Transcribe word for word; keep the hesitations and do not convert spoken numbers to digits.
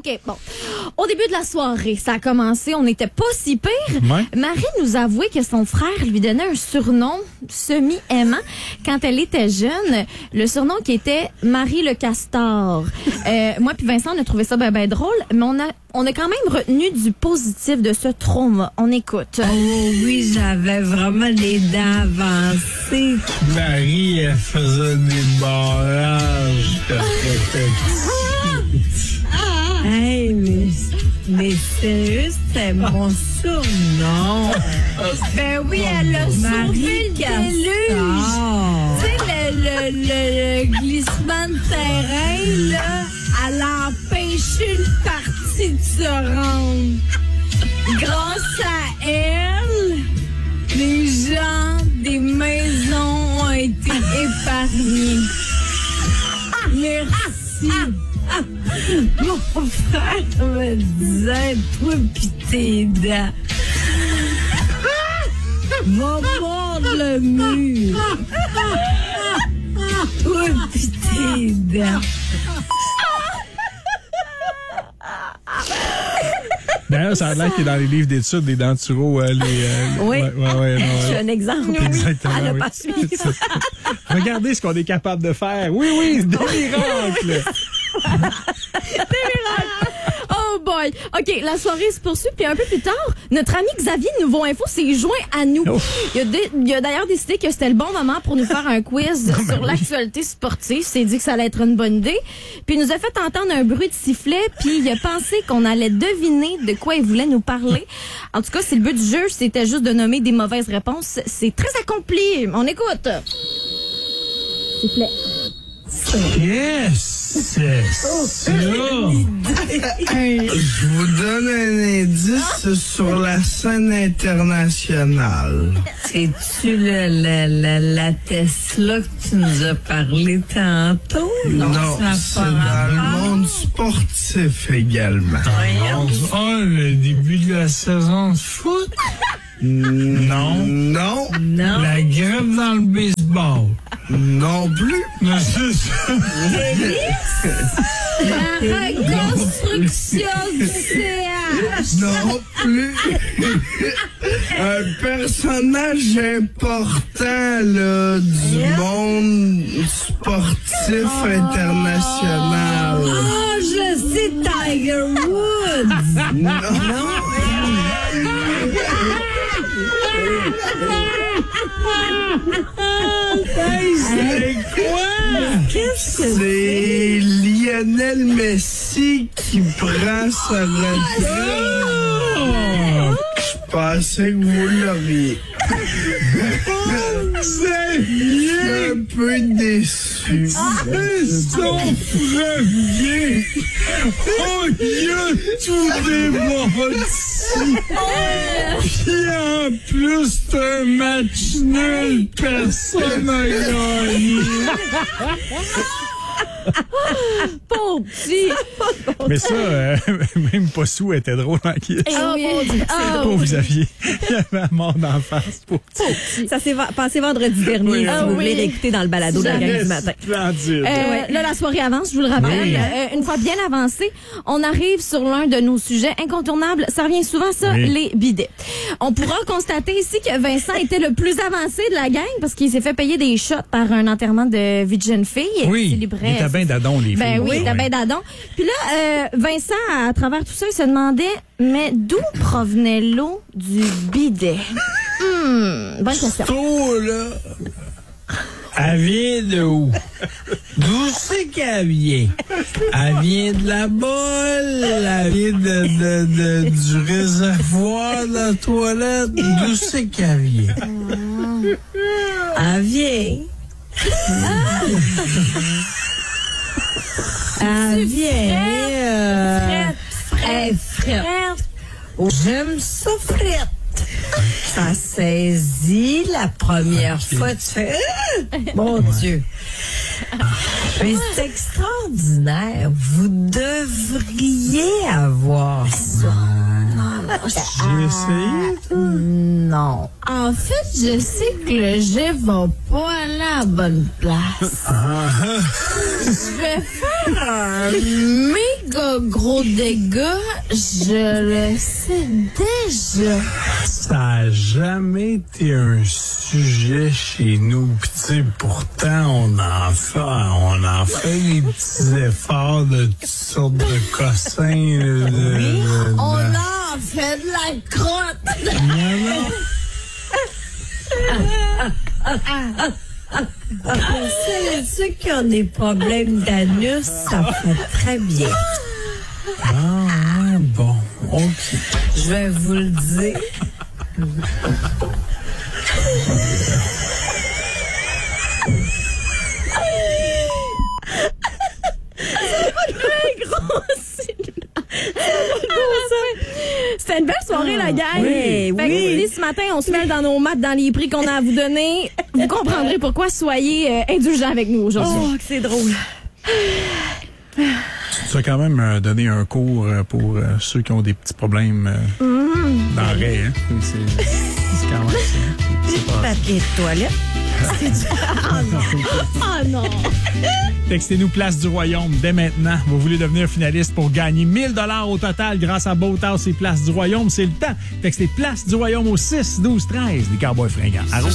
OK, bon. Au début de la soirée, ça a commencé, on n'était pas si pire. Ouais. Marie nous a avoué que son frère lui donnait un surnom semi-aimant quand elle était jeune. Le surnom qui était Marie le Castor. Euh, moi puis Vincent, on a trouvé ça ben, ben drôle, mais on a, on a quand même retenu du positif de ce trauma. On écoute. Oh oui, j'avais vraiment les dents avancées. Marie, elle faisait des barrages quand elle était petite. Hey, mais, mais sérieux, c'était mon surnom. Ben oui, elle a sauvé le déluge. Tu sais, le, le, le, le glissement de terrain, là, elle a empêché une partie de se rendre. Grâce à elle, les gens des maisons ont été épargnés. Merci. Mon frère me disait, toi pis tes dents. Va mordre le mur. Toi pis tes dents. D'ailleurs, ça a l'air qu'il est dans les livres d'études des denturaux. Euh, les, euh, Oui. Ouais, ouais, ouais, ouais, Je suis ouais. un exemple. Exactement, Elle n'a oui. pas suivi. C'est ça. Regardez ce qu'on est capable de faire. Oui, oui, c'est des miracles. Oh boy! OK, la soirée se poursuit, puis un peu plus tard, notre ami Xavier de Nouveau Info s'est joint à nous. Ouf. Il a, dé- il a d'ailleurs décidé que c'était le bon moment pour nous faire un quiz sur l'actualité sportive. Il s'est dit que ça allait être une bonne idée. Puis il nous a fait entendre un bruit de sifflet, puis il a pensé qu'on allait deviner de quoi il voulait nous parler. En tout cas, si le but du jeu, c'était juste de nommer des mauvaises réponses, c'est très accompli. On écoute. Sifflet. Yes! C'est ça! Je vous donne un indice sur la scène internationale. C'est-tu le, le, le- la Tesla que tu nous as parlé tantôt? Non, ça a c'est pas dans le rapport. monde sportif également. Oh, le début de la saison de foot? Non. Non. Non. La grève dans le baseball? Non plus. Non, c'est ça. La reconstruction du C H. Non plus. Un personnage important là, du monde sportif international. Oh, je sais, Tiger Woods! Non. C'est quoi? Qu'est-ce que C'est Lionel Messi qui prend sa retraite. Je pensais que vous l'auriez. C'est Je suis un peu déçu. C'est son premier! Oh, il a tout démenti! Puis en plus, c'est un match nul, personne n'a gagné! Pauvre petit. Mais ça, euh, même pas sous était drôle en kiss. Oh, oui. Ah, Pauvre oui. Xavier. Il avait la mort d'en face. Pauvre petit. Ça s'est va- passé vendredi dernier, Oui, si ah vous oui. voulez l'écouter dans le balado de la gang du matin. Splendide. Euh, Là, la soirée avance, je vous le rappelle. Oui. Euh, une fois bien avancée, on arrive sur l'un de nos sujets incontournables. Ça revient souvent, ça, Oui. les bidets. On pourra constater ici que Vincent était le plus avancé de la gang parce qu'il s'est fait payer des shots par un enterrement de vie de jeune fille. Oui, célébrait- il était bien d'adon, les filles. Ben oui, il était bien d'adon. Puis là, euh, Vincent, à travers tout ça, il se demandait, mais d'où provenait l'eau du bidet? Hmm, bonne question. Oh là! Elle vient de où? D'où c'est qu'elle vient? Elle vient de la bolle, elle vient de, de, de, du réservoir de la toilette. D'où c'est qu'elle vient? Elle vient. Elle vient. euh, elle frette. Oh, j'aime ça frette. Ça saisit la première fois. Tu fais, ah! Mon Dieu. Mais c'est extraordinaire. Vous devriez avoir ça. J'ai essayé. Non. En fait, je sais que le jet va pas aller à la bonne place. Je vais faire un méga méga gros dégâts, je le sais déjà. Ça n'a jamais été un sujet chez nous. Puis tu sais, pourtant, on en fait, on en fait des petits efforts de toutes sortes de cossins. De, de, Oui, de, de, on a fait de la crotte. Non, non. C'est ceux qui ont des problèmes d'anus, ça fait très bien. Ah, ouais, bon, OK. Je vais vous le dire. C'était une belle soirée, la gang. oui, Fait que oui. si ce matin, on se mêle dans nos maths, dans les prix qu'on a à vous donner, vous comprendrez pourquoi. Soyez euh, indulgents avec nous aujourd'hui. Oh, que c'est drôle. Tu as quand même euh, donné un cours euh, pour euh, ceux qui ont des petits problèmes euh, Mm. d'arrêt. Hein? C'est, c'est quand même ça. C'est pas... Papier de toilette. Ah non! Textez-nous Place du Royaume dès maintenant. Vous voulez devenir finaliste pour gagner mille dollars au total grâce à Boathouse et Place du Royaume. C'est le temps. Textez Place du Royaume au six douze treize. Les Cowboys fringants. Arrête.